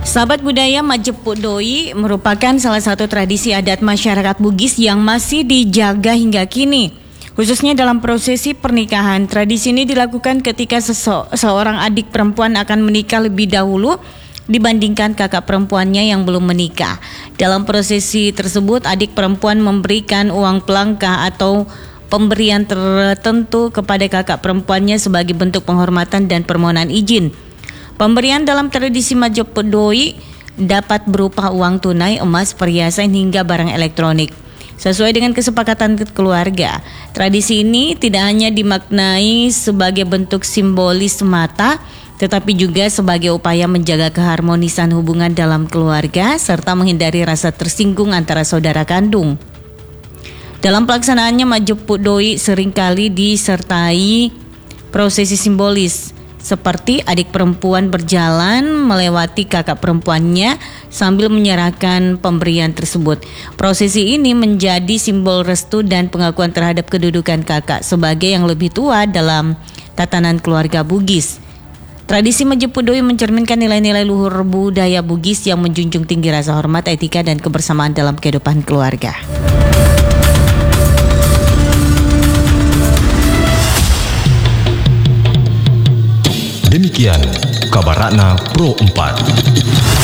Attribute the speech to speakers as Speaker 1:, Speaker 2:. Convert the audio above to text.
Speaker 1: Sahabat budaya, Majapahit Doi merupakan salah satu tradisi adat masyarakat Bugis yang masih dijaga hingga kini. Khususnya dalam prosesi pernikahan, tradisi ini dilakukan ketika seorang adik perempuan akan menikah lebih dahulu dibandingkan kakak perempuannya yang belum menikah. Dalam prosesi tersebut, adik perempuan memberikan uang pelangkah atau pemberian tertentu kepada kakak perempuannya sebagai bentuk penghormatan dan permohonan izin. Pemberian dalam tradisi Majapahit Doi dapat berupa uang tunai, emas, perhiasan hingga barang elektronik. Sesuai dengan kesepakatan keluarga, tradisi ini tidak hanya dimaknai sebagai bentuk simbolis semata, tetapi juga sebagai upaya menjaga keharmonisan hubungan dalam keluarga serta menghindari rasa tersinggung antara saudara kandung. Dalam pelaksanaannya, Majapahit Doi seringkali disertai prosesi simbolis seperti adik perempuan berjalan melewati kakak perempuannya sambil menyerahkan pemberian tersebut. Prosesi ini menjadi simbol restu dan pengakuan terhadap kedudukan kakak sebagai yang lebih tua dalam tatanan keluarga Bugis. Tradisi Majapahit Doi mencerminkan nilai-nilai luhur budaya Bugis yang menjunjung tinggi rasa hormat, etika, dan kebersamaan dalam kehidupan keluarga.
Speaker 2: Demikian kabar Ratna Pro 4.